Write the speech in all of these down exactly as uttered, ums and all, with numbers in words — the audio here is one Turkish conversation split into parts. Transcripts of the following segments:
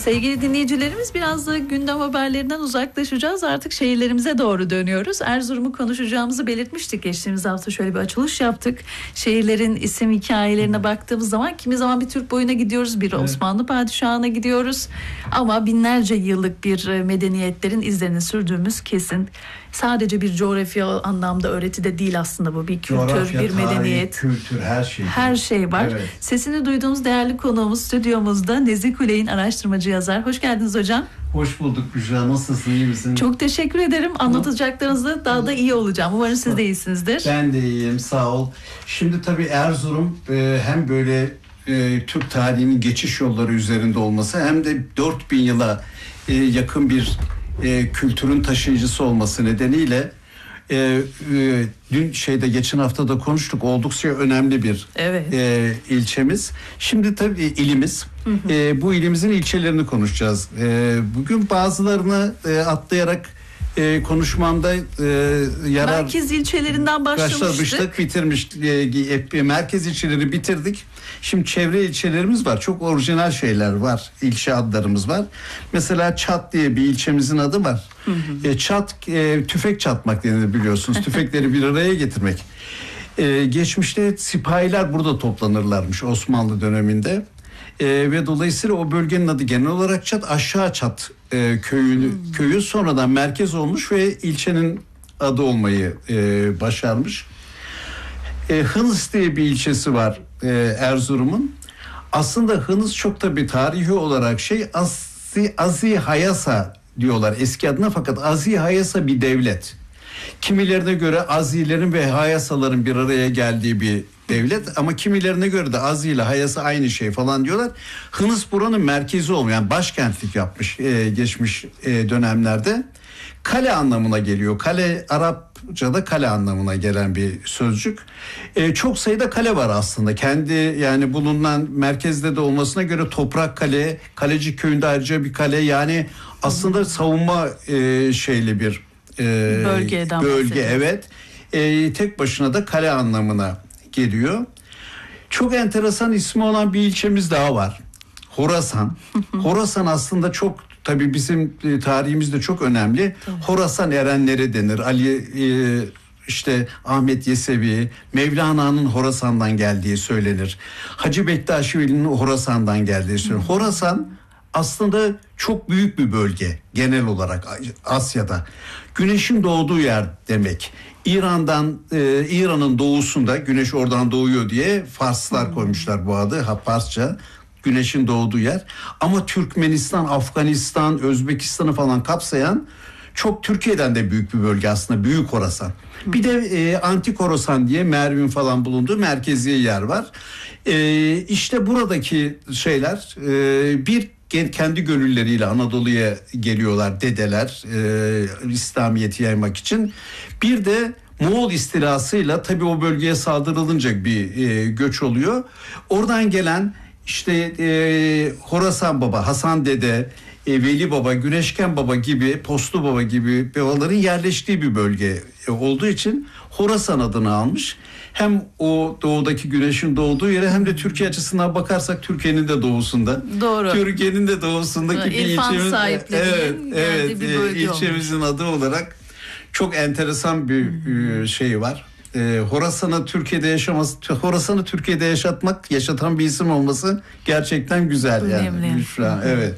Sevgili dinleyicilerimiz, biraz da gündem haberlerinden uzaklaşacağız. Artık şehirlerimize doğru dönüyoruz. Erzurum'u konuşacağımızı belirtmiştik. Geçtiğimiz hafta şöyle bir açılış yaptık. Şehirlerin isim hikayelerine baktığımız zaman kimi zaman bir Türk boyuna gidiyoruz, bir Evet. Osmanlı padişahına gidiyoruz. Ama binlerce yıllık bir medeniyetlerin izlerini sürdüğümüz kesin. Sadece bir coğrafya anlamda öğreti de değil aslında bu. Bir kültür, Coğrafya, bir tarih, medeniyet. kültür, her şey. Her şey var. Evet. Sesini duyduğumuz değerli konuğumuz stüdyomuzda Nezih Kuley'in araştırmacı yazar. Hoş geldiniz hocam. Hoş bulduk Büşra. Nasılsın? İyi misin? Çok teşekkür ederim. Anlatacaklarınızda daha da iyi olacağım. Umarım siz de iyisinizdir. Ben de iyiyim. Sağ ol. Şimdi tabii Erzurum e, hem böyle e, Türk tarihinin geçiş yolları üzerinde olması hem de dört bin yıla e, yakın bir e, kültürün taşıyıcısı olması nedeniyle e, e, dün şeyde geçen hafta da konuştuk, oldukça önemli bir Evet. e, ilçemiz. Şimdi tabii ilimiz. Hı hı. E, bu ilimizin ilçelerini konuşacağız. E, bugün bazılarını e, atlayarak e, konuşmamda e, yarar... Merkez ilçelerinden başlamıştık. Başlamıştık, bitirmiş. E, merkez ilçeleri bitirdik. Şimdi çevre ilçelerimiz var. Çok orijinal şeyler var. İlçe adlarımız var. Mesela Çat diye bir ilçemizin adı var. Hı hı. E, Çat, e, tüfek çatmak denir biliyorsunuz. Tüfekleri bir araya getirmek. E, geçmişte sipahiler burada toplanırlarmış Osmanlı döneminde. E, ve dolayısıyla o bölgenin adı genel olarak Çat, aşağı Çat e, köyü, hmm. köyü sonradan merkez olmuş ve ilçenin adı olmayı e, başarmış. E, Hınıs diye bir ilçesi var e, Erzurum'un. Aslında Hınıs çok da bir tarihi olarak şey Azi, Azi Hayasa diyorlar eski adına, fakat Azi Hayasa bir devlet. Kimilerine göre Azilerin ve Hayasaların bir araya geldiği bir devlet, ama kimilerine göre de Azi ile Hayasa aynı şey falan diyorlar. Hınıs buranın merkezi olmuyor. Yani başkentlik yapmış e, geçmiş e, dönemlerde. Kale anlamına geliyor. Kale Arapçada kale anlamına gelen bir sözcük. E, çok sayıda kale var aslında. Kendi yani bulunan merkezde de olmasına göre Toprak Kale, Kalecik Köyü'nde ayrıca bir kale. Yani aslında savunma e, şeyli bir e, Bölgeden bölge. Evet. E, tek başına da kale anlamına geliyor. Çok enteresan ismi olan bir ilçemiz daha var. Horasan. Horasan aslında çok, tabii bizim e, tarihimizde çok önemli. Evet. Horasan erenleri denir. Ali e, işte Ahmet Yesevi, Mevlana'nın Horasan'dan geldiği söylenir. Hacı Bektaş Veli'nin Horasan'dan geldiği söylenir. Hı. Horasan aslında çok büyük bir bölge genel olarak Asya'da. Güneşin doğduğu yer demek. İran'dan, e, İran'ın doğusunda, güneş oradan doğuyor diye Farslar koymuşlar bu adı, ha Farsça. Güneşin doğduğu yer. Ama Türkmenistan, Afganistan, Özbekistan'ı falan kapsayan çok, Türkiye'den de büyük bir bölge aslında, Büyük Horasan. Bir de e, Antik Horasan diye Mervin falan bulunduğu merkezi yer var. E, işte buradaki şeyler e, bir kendi gönülleriyle Anadolu'ya geliyorlar dedeler e, İslamiyet'i yaymak için. Bir de Moğol istilasıyla tabii o bölgeye saldırılınca bir e, göç oluyor. Oradan gelen işte e, Horasan Baba, Hasan Dede, e, Veli Baba, Güneşken Baba gibi, Postlu Baba gibi babaların yerleştiği bir bölge e, olduğu için Horasan adını almış. Hem o doğudaki güneşin doğduğu yere, hem de Türkiye açısından bakarsak Türkiye'nin de doğusunda. Doğru. Türkiye'nin de doğusundaki bir ilçemiz. Evet, evet, bir bölge ilçemizin olmuş. Adı olarak çok enteresan bir hmm. şey var. Ee, Horasan'ı Türkiye'de yaşaması, Horasan'ı Türkiye'de yaşatmak, yaşatan bir isim olması gerçekten güzel. Önemli. Yani. Büşra, evet.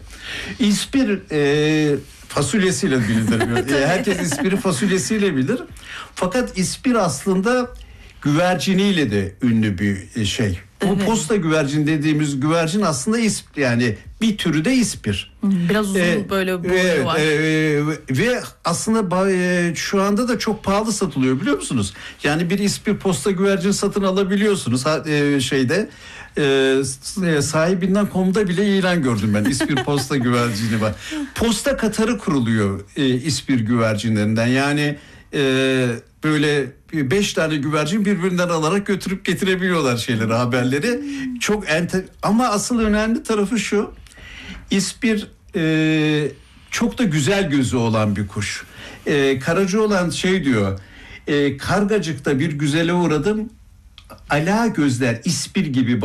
İspir e, fasulyesiyle bilinir. e, herkes ispiri fasulyesiyle bilir. Fakat ispir aslında güverciniyle de ünlü bir şey. Evet. Bu posta güvercin dediğimiz güvercin aslında ispir, yani bir türü de ispir. Biraz uzun ee, böyle boyu evet, var. E, ve aslında e, şu anda da çok pahalı satılıyor, biliyor musunuz? Yani bir ispir posta güvercin satın alabiliyorsunuz e, şeyde. E, sahibinden komda bile ilan gördüm ben. İspir posta güvercini var. Posta Katarı kuruluyor e, ispir güvercinlerinden. Yani e, böyle beş tane güvercin birbirinden alarak götürüp getirebiliyorlar şeyleri, haberleri. Çok enter, ama asıl önemli tarafı şu: İspir e, çok da güzel gözü olan bir kuş. E, Karacaoğlan şey diyor: e, Kargacık'ta bir güzele uğradım, ala gözler ispir gibi